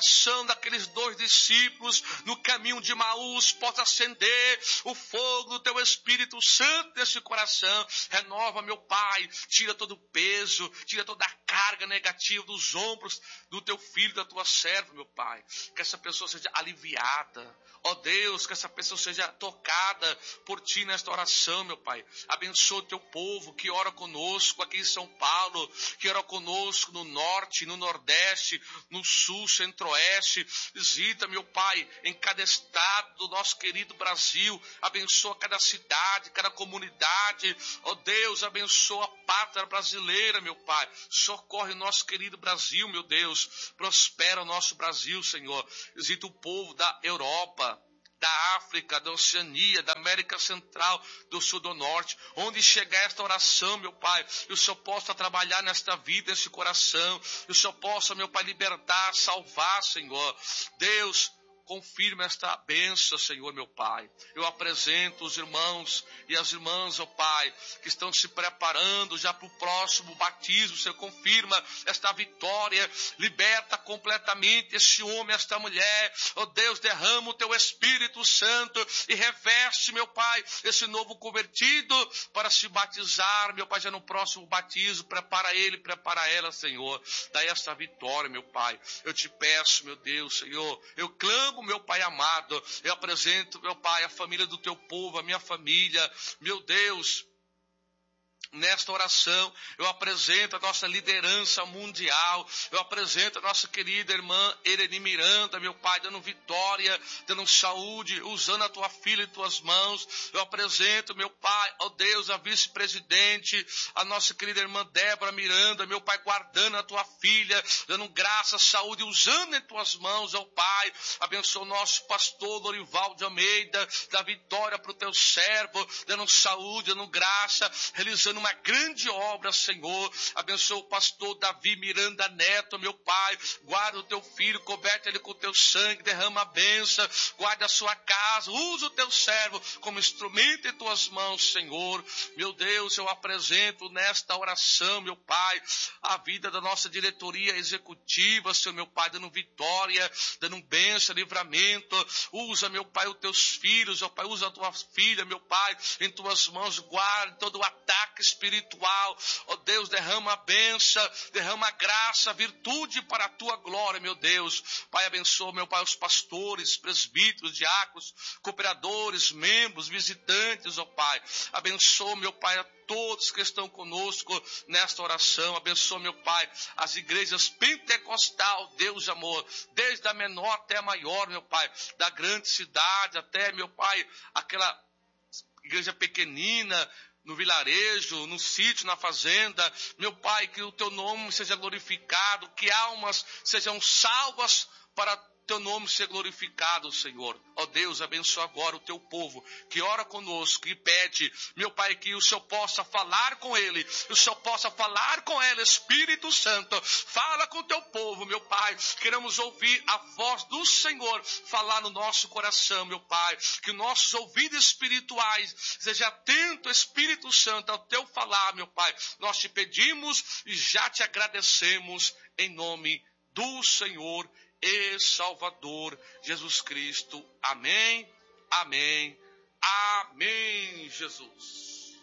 coração daqueles 2 discípulos no caminho de Emaús possa acender o fogo do teu Espírito Santo nesse coração. Renova, meu Pai, tira todo o peso, tira toda a carga negativa dos ombros do teu filho, da tua serva, meu Pai. Que essa pessoa seja aliviada. Ó Deus, que essa pessoa seja tocada por Ti nesta oração, meu Pai. Abençoa o Teu povo que ora conosco aqui em São Paulo, que ora conosco no norte, no nordeste, no sul, centro-oeste. Visita, meu Pai, em cada estado do nosso querido Brasil. Abençoa cada cidade, cada comunidade. Ó Deus, abençoa a pátria brasileira, meu Pai. Socorre o nosso querido Brasil, meu Deus. Prospera o nosso Brasil, Senhor. Visita o povo da Europa, da África, da Oceania, da América Central, do Sul, do Norte, onde chegar esta oração, meu Pai, e o Senhor possa trabalhar nesta vida, nesse coração, e o Senhor possa, meu Pai, libertar, salvar, Senhor. Deus, confirma esta bênção, Senhor, meu Pai. Eu apresento os irmãos e as irmãs, ó Pai, que estão se preparando já para o próximo batismo. Senhor, confirma esta vitória, liberta completamente este homem, esta mulher. Ó Deus, derrama o Teu Espírito Santo e reveste, meu Pai, esse novo convertido para se batizar, meu Pai, já no próximo batismo. Prepara ele, prepara ela, Senhor. Dá esta vitória, meu Pai. Eu te peço, meu Deus, Senhor, eu clamo, meu Pai amado, eu apresento, meu Pai, a família do Teu povo, a minha família, meu Deus. Nesta oração, eu apresento a nossa liderança mundial, eu apresento a nossa querida irmã Ereni Miranda, meu Pai, dando vitória, dando saúde, usando a Tua filha em Tuas mãos. Eu apresento, meu Pai, ó Deus, a vice-presidente, a nossa querida irmã Débora Miranda, meu Pai, guardando a Tua filha, dando graça, saúde, usando em Tuas mãos, ó Pai. Abençoa o nosso pastor Lorival de Almeida, dá vitória para o Teu servo, dando saúde, dando graça, realizando uma grande obra, Senhor. Abençoa o pastor Davi Miranda Neto, meu Pai. Guarda o Teu filho, coberte ele com o Teu sangue, derrama a bênção, guarda a sua casa, usa o Teu servo como instrumento em Tuas mãos, Senhor. Meu Deus, eu apresento nesta oração, meu Pai, a vida da nossa diretoria executiva, Senhor, meu Pai, dando vitória, dando bênção, livramento. Usa, meu Pai, os Teus filhos, meu Pai, usa a Tua filha, meu Pai, em Tuas mãos, guarda todo o ataque espiritual. Ó Deus, derrama a bênção, derrama a graça, a virtude para a Tua glória, meu Deus. Pai, abençoa, meu Pai, os pastores, presbíteros, diáconos, cooperadores, membros, visitantes, ó Pai. Abençoa, meu Pai, a todos que estão conosco nesta oração. Abençoa, meu Pai, as igrejas pentecostal, Deus de amor, desde a menor até a maior, meu Pai, da grande cidade até, meu Pai, aquela igreja pequenina, no vilarejo, no sítio, na fazenda. Meu Pai, que o Teu nome seja glorificado, que almas sejam salvas para Teu nome ser glorificado, Senhor. Ó Deus, abençoa agora o Teu povo que ora conosco e pede, meu Pai, que o Senhor possa falar com ele, que o Senhor possa falar com ela. Espírito Santo, fala com o Teu povo, meu Pai. Queremos ouvir a voz do Senhor falar no nosso coração, meu Pai. Que nossos ouvidos espirituais sejam atentos, Espírito Santo, ao Teu falar, meu Pai. Nós te pedimos e já te agradecemos em nome do Senhor e Salvador Jesus Cristo. Amém, amém, amém, Jesus.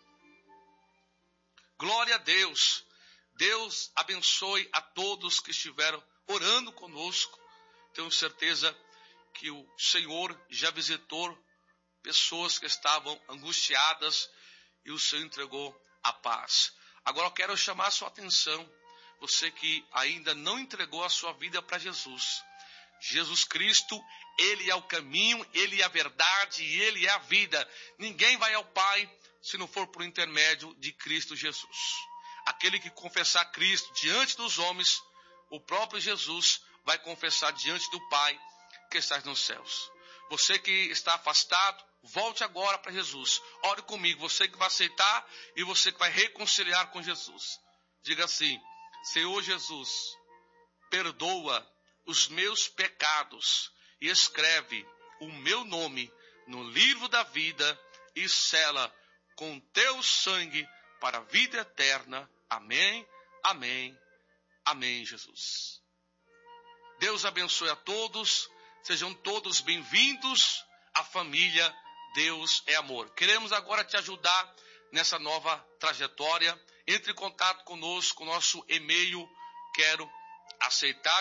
Glória a Deus. Deus abençoe a todos que estiveram orando conosco. Tenho certeza que o Senhor já visitou pessoas que estavam angustiadas e o Senhor entregou a paz. Agora eu quero chamar a sua atenção. Você que ainda não entregou a sua vida para Jesus. Jesus Cristo, Ele é o caminho, Ele é a verdade e Ele é a vida. Ninguém vai ao Pai se não for por intermédio de Cristo Jesus. Aquele que confessar Cristo diante dos homens, o próprio Jesus vai confessar diante do Pai que está nos céus. Você que está afastado, volte agora para Jesus. Ore comigo, você que vai aceitar e você que vai reconciliar com Jesus. Diga assim: Senhor Jesus, perdoa os meus pecados e escreve o meu nome no livro da vida e sela com Teu sangue para a vida eterna. Amém, amém, amém, Jesus. Deus Deus abençoe a todos. Sejam todos bem-vindos à família Deus é Amor. Queremos agora te ajudar nessa nova trajetória. Entre em contato conosco, nosso e-mail, quero aceitar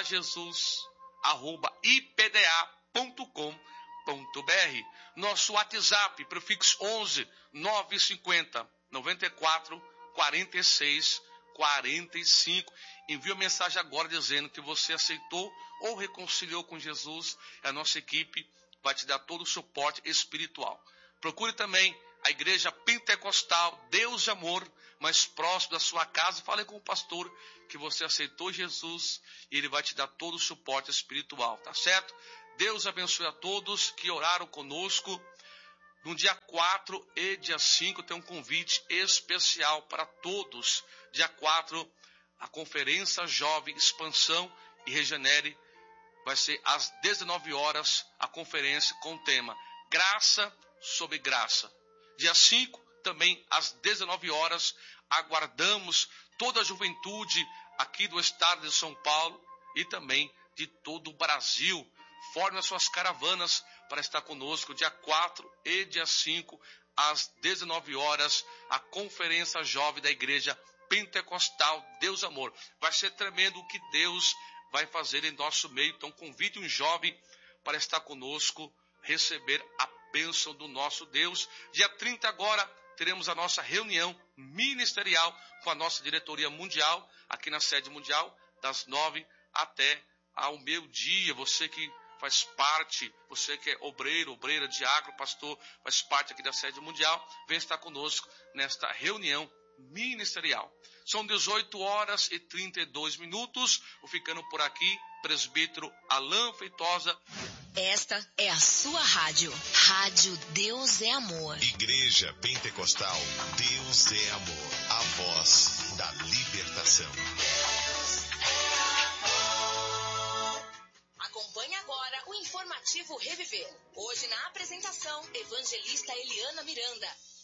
Jesus@ipda.com.br. Nosso WhatsApp, prefixo 11 950 94 46 45. Envie uma mensagem agora dizendo que você aceitou ou reconciliou com Jesus. A nossa equipe vai te dar todo o suporte espiritual. Procure também a Igreja Pentecostal Deus de Amor, mais próximo da sua casa. Fale com o pastor que você aceitou Jesus e ele vai te dar todo o suporte espiritual, tá certo? Deus abençoe a todos que oraram conosco. No dia 4 e dia 5 tem um convite especial para todos. Dia 4, a Conferência Jovem Expansão e Regenere. Vai ser às 19 horas a conferência com o tema Graça sobre Graça. Dia 5, também às 19 horas, aguardamos toda a juventude aqui do estado de São Paulo e também de todo o Brasil. Forme as suas caravanas para estar conosco dia 4 e dia 5, às 19 horas, a Conferência Jovem da Igreja Pentecostal Deus Amor. Vai ser tremendo o que Deus vai fazer em nosso meio. Então convide um jovem para estar conosco, receber a bênção do nosso Deus. Dia 30 agora teremos a nossa reunião ministerial com a nossa diretoria mundial, aqui na sede mundial, das 9 até ao meio-dia. Você que faz parte, você que é obreiro, obreira, diácono, pastor, faz parte aqui da sede mundial, vem estar conosco nesta reunião ministerial. São 18 horas e 32 minutos. Vou ficando por aqui, presbítero Alain Feitosa. Esta é a sua rádio. Rádio Deus é Amor. Igreja Pentecostal Deus é Amor. A voz da libertação. Acompanhe agora o informativo Reviver. Hoje na apresentação, evangelista Eliana Miranda.